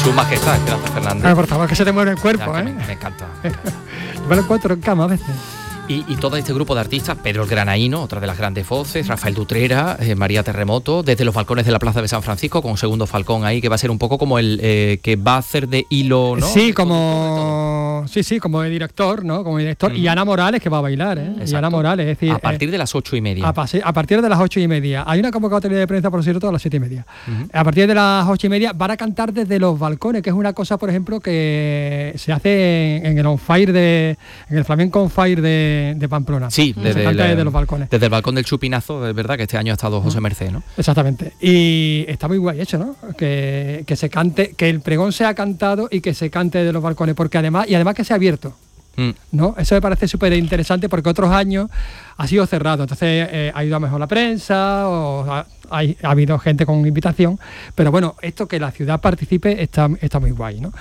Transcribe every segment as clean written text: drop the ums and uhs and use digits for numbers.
Su Majestad Esperanza Fernández. Por favor, que se te mueve el cuerpo, Ya, ¿eh? me encanta. Yo me lo encuentro en cama a veces. Y todo este grupo de artistas, Pedro el Granaíno, otra de las grandes voces, Rafael Dutrera, María Terremoto, desde los balcones de la Plaza de San Francisco, con un segundo falcón ahí, que va a ser un poco como el que va a hacer de hilo, ¿no? Sí, como como el director, ¿no? Como director. Y Ana Morales, que va a bailar, ¿eh? Exacto. Y Ana Morales, es decir... A partir de las 8:30. A partir de las 8:30. Hay una convocatoria de prensa, por cierto, a las 7:30. A partir de las 8:30 van a cantar desde los balcones, que es una cosa, por ejemplo, que se hace en el On Fire en el Flamenco On Fire de Pamplona. Sí, desde los balcones. Desde el balcón del Chupinazo, es verdad que este año ha estado José Mercé, ¿no? Exactamente. Y está muy guay hecho, ¿no? Que se cante, que el pregón sea cantado y que se cante de los balcones, porque además que sea abierto. ¿No? Eso me parece súper interesante, porque otros años ha sido cerrado, entonces ha ido a mejor la prensa o ha habido gente con invitación, pero bueno, esto que la ciudad participe está muy guay, ¿no?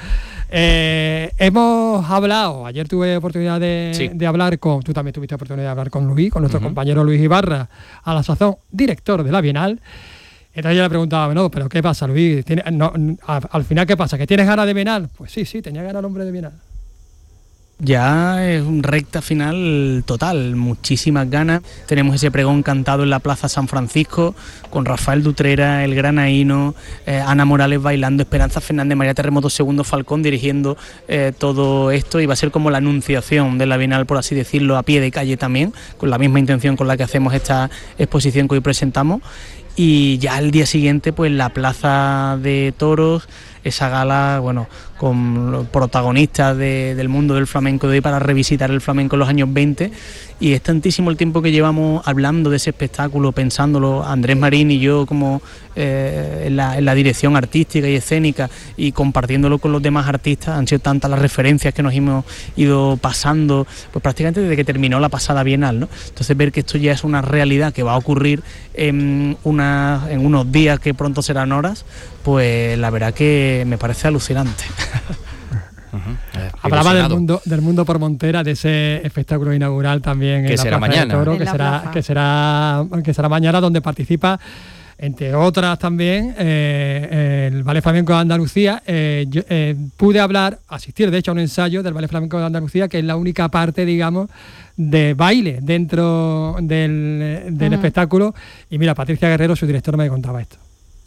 Hemos hablado, ayer tuve oportunidad de hablar tú también tuviste oportunidad de hablar con Luis, con nuestro compañero Luis Ibarra, a la sazón director de la Bienal. Entonces yo le preguntaba, no, pero ¿qué pasa, Luis? Al final, ¿qué pasa? ¿Que tienes ganas de Bienal? Pues sí, tenía ganas el hombre de Bienal. Ya es un recta final total, muchísimas ganas. Tenemos ese pregón cantado en la Plaza San Francisco con Rafael Dutrera, el Granaíno, Ana Morales bailando, Esperanza Fernández, María Terremoto, segundo falcón dirigiendo todo esto, y va a ser como la anunciación de la Bienal, por así decirlo, a pie de calle también, con la misma intención con la que hacemos esta exposición que hoy presentamos. Y ya al día siguiente, pues la Plaza de Toros, esa gala, bueno, con los protagonistas del mundo del flamenco de hoy, para revisitar el flamenco en los años 20, y es tantísimo el tiempo que llevamos hablando de ese espectáculo, pensándolo, Andrés Marín y yo como en la dirección artística y escénica, y compartiéndolo con los demás artistas. Han sido tantas las referencias que nos hemos ido pasando, pues prácticamente desde que terminó la pasada Bienal, ¿no? Entonces ver que esto ya es una realidad que va a ocurrir en unos días, que pronto serán horas, pues la verdad que me parece alucinante. Hablaba del mundo por Montera, de ese espectáculo inaugural también que en la será Plaza mañana, de Toro, que será mañana, donde participa, entre otras también, el Ballet Flamenco de Andalucía. Yo pude asistir de hecho a un ensayo del Ballet Flamenco de Andalucía, que es la única parte, digamos, de baile dentro del espectáculo. Y mira, Patricia Guerrero, su directora, me contaba esto.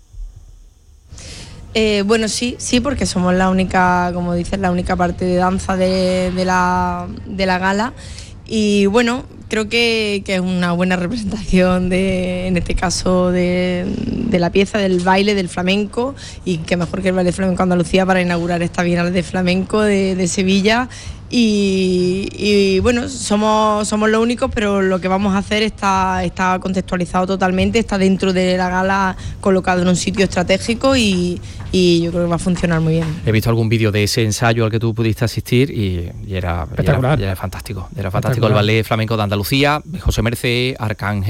Bueno, sí, porque somos la única, como dices, la única parte de danza de la gala, y bueno, creo que es una buena representación en este caso de la pieza, del baile, del flamenco, y que mejor que el Ballet Flamenco Andalucía para inaugurar esta Bienal de Flamenco de Sevilla. Y bueno, somos los únicos, pero lo que vamos a hacer está contextualizado totalmente, está dentro de la gala, colocado en un sitio estratégico, y yo creo que va a funcionar muy bien. He visto algún vídeo de ese ensayo al que tú pudiste asistir y era fantástico. Era fantástico el Ballet Flamenco de Andalucía, José Mercé, Arcángel.